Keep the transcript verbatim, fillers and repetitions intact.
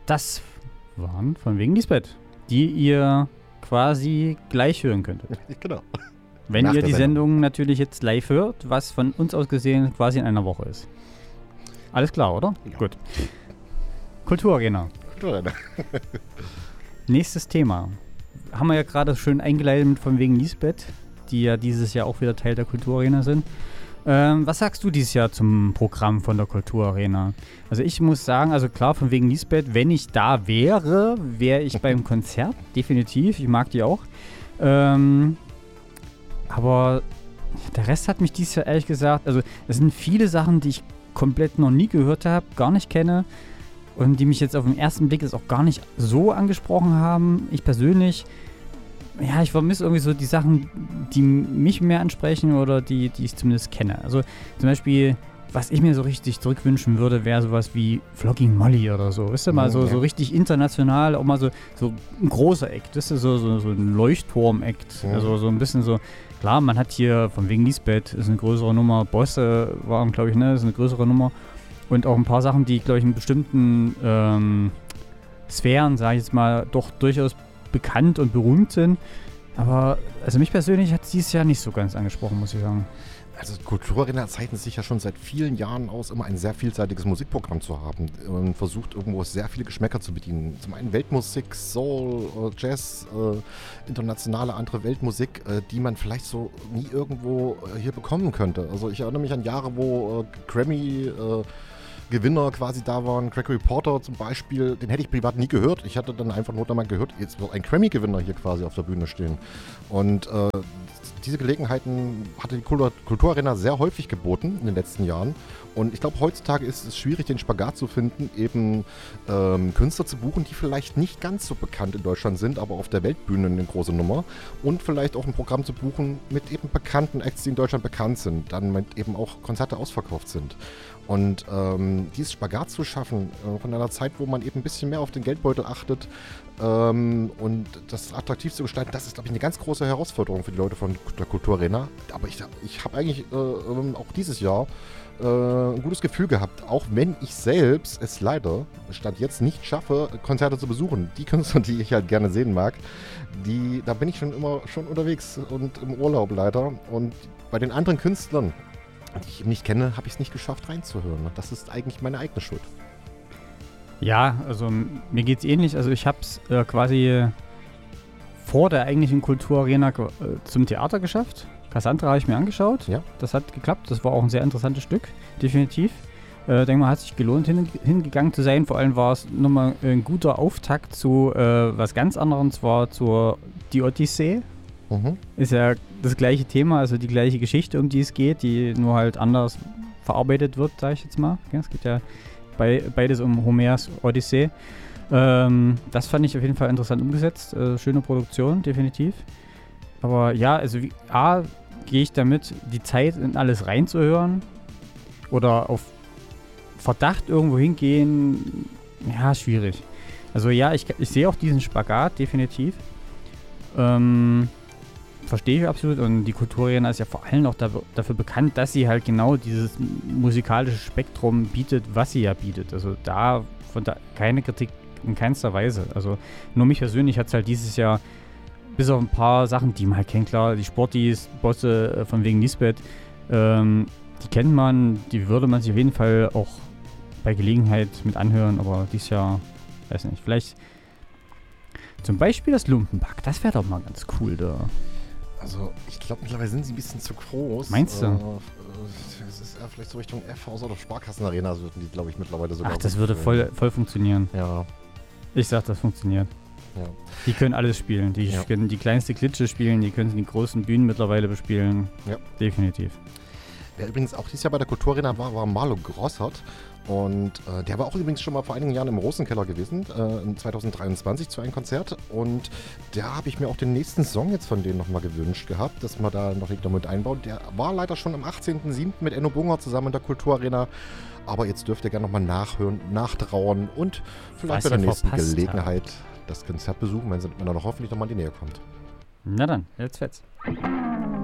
Das waren von wegen Lisbeth, die ihr quasi gleich hören könntet. Genau. Wenn Nach ihr der die Sendung. Sendung natürlich jetzt live hört, was von uns aus gesehen quasi in einer Woche ist. Alles klar, oder? Ja. Gut. Kulturarena. Kulturarena. Nächstes Thema. Haben wir ja gerade schön eingeleitet mit von wegen Lisbeth, die ja dieses Jahr auch wieder Teil der Kulturarena sind. Ähm, was sagst du dieses Jahr zum Programm von der Kulturarena? Also ich muss sagen, also klar, von wegen Lisbeth, wenn ich da wäre, wäre ich beim Konzert, definitiv. Ich mag die auch. Ähm, aber der Rest hat mich dieses Jahr ehrlich gesagt, also es sind viele Sachen, die ich komplett noch nie gehört habe, gar nicht kenne und die mich jetzt auf den ersten Blick jetzt auch gar nicht so angesprochen haben. Ich persönlich, ja, ich vermisse irgendwie so die Sachen, die mich mehr ansprechen oder die, die ich zumindest kenne. Also zum Beispiel, was ich mir so richtig zurückwünschen würde, wäre sowas wie Flogging Molly oder so. Weißt du, mal so, so richtig international, auch mal so, so ein großer Act, weißt du, so, so, so ein Leuchtturm-Act. Mhm. Also so ein bisschen so, klar, man hat hier von wegen Lisbeth, ist eine größere Nummer, Bosse waren, glaube ich, ne, ist eine größere Nummer. Und auch ein paar Sachen, die, glaube ich, in bestimmten ähm, Sphären, sage ich jetzt mal, doch durchaus bekannt und berühmt sind. Aber also mich persönlich hat es dieses Jahr nicht so ganz angesprochen, muss ich sagen. Also Kulturarena zeichnet sich ja schon seit vielen Jahren aus, immer ein sehr vielseitiges Musikprogramm zu haben und versucht irgendwo sehr viele Geschmäcker zu bedienen. Zum einen Weltmusik, Soul, äh, Jazz, äh, internationale andere Weltmusik, äh, die man vielleicht so nie irgendwo äh, hier bekommen könnte. Also ich erinnere mich an Jahre, wo äh, Grammy äh, Gewinner quasi da waren, Gregory Porter zum Beispiel, den hätte ich privat nie gehört. Ich hatte dann einfach nur mal gehört, jetzt wird ein Grammy-Gewinner hier quasi auf der Bühne stehen. Und äh, diese Gelegenheiten hatte die Kulturarena sehr häufig geboten in den letzten Jahren. Und ich glaube, heutzutage ist es schwierig, den Spagat zu finden, eben ähm, Künstler zu buchen, die vielleicht nicht ganz so bekannt in Deutschland sind, aber auf der Weltbühne eine große Nummer. Und vielleicht auch ein Programm zu buchen mit eben bekannten Acts, die in Deutschland bekannt sind, dann mit eben auch Konzerte ausverkauft sind. Und ähm, dieses Spagat zu schaffen, äh, von einer Zeit, wo man eben ein bisschen mehr auf den Geldbeutel achtet ähm, und das attraktiv zu gestalten, das ist, glaube ich, eine ganz große Herausforderung für die Leute von der Kulturarena. Aber ich, ich habe eigentlich äh, auch dieses Jahr äh, ein gutes Gefühl gehabt, auch wenn ich selbst es leider, Stand jetzt, nicht schaffe, Konzerte zu besuchen. Die Künstler, die ich halt gerne sehen mag, die, da bin ich schon immer schon unterwegs und im Urlaub leider. Und bei den anderen Künstlern, die ich eben nicht kenne, habe ich es nicht geschafft reinzuhören. Das ist eigentlich meine eigene Schuld. Ja, also mir geht's ähnlich. Also ich habe es äh, quasi vor der eigentlichen Kulturarena äh, zum Theater geschafft. Cassandra habe ich mir angeschaut. Ja. Das hat geklappt. Das war auch ein sehr interessantes Stück, definitiv. Äh, denke mal, hat sich gelohnt, hin, hingegangen zu sein. Vor allem war es nochmal ein guter Auftakt zu äh, was ganz anderem, und zwar zur Die Odyssee. Mhm. Ist ja das gleiche Thema, also die gleiche Geschichte, um die es geht, die nur halt anders verarbeitet wird, sage ich jetzt mal. Ja, es geht ja bei, beides um Homers Odyssee. Ähm, das fand ich auf jeden Fall interessant umgesetzt. Äh, schöne Produktion, definitiv. Aber ja, also wie, A, gehe ich damit, die Zeit in alles reinzuhören oder auf Verdacht irgendwo hingehen, ja, schwierig. Also ja, ich, ich sehe auch diesen Spagat, definitiv. Ähm, verstehe ich absolut, und die Kulturarena ist ja vor allem auch da, dafür bekannt, dass sie halt genau dieses musikalische Spektrum bietet, was sie ja bietet. Also da von da keine Kritik in keinster Weise. Also nur mich persönlich hat es halt dieses Jahr, bis auf ein paar Sachen, die man halt kennt, klar, die Sportis, Bosse äh, von wegen Lisbeth, ähm, die kennt man, die würde man sich auf jeden Fall auch bei Gelegenheit mit anhören, aber dieses Jahr, weiß nicht, vielleicht zum Beispiel das Lumpenpack, das wäre doch mal ganz cool da. Also, ich glaube, mittlerweile sind sie ein bisschen zu groß. Meinst du? Äh, es ist ja vielleicht so Richtung F V oder Sparkassenarena, würden die, glaube ich, mittlerweile sogar. Ach, das würde voll, voll funktionieren. Ja. Ich sag, das funktioniert. Ja. Die können alles spielen. Die Ja. können die kleinste Klitsche spielen, die können die großen Bühnen mittlerweile bespielen. Ja. Definitiv. Wer übrigens auch dieses Jahr bei der Kulturarena war, war Marlo Grossart. Und äh, der war auch übrigens schon mal vor einigen Jahren im Rosenkeller gewesen, äh, in zwanzig dreiundzwanzig zu einem Konzert. Und da habe ich mir auch den nächsten Song jetzt von denen nochmal gewünscht gehabt, dass man da noch nicht mit einbaut. Der war leider schon am achtzehnten siebten mit Enno Bunger zusammen in der Kulturarena. Aber jetzt dürft ihr gerne nochmal nachhören, nachtrauern und vielleicht Was bei der ihr nächsten verpasst das Konzert besuchen, wenn, sie, wenn er noch hoffentlich nochmal in die Nähe kommt. Na dann, jetzt fetz.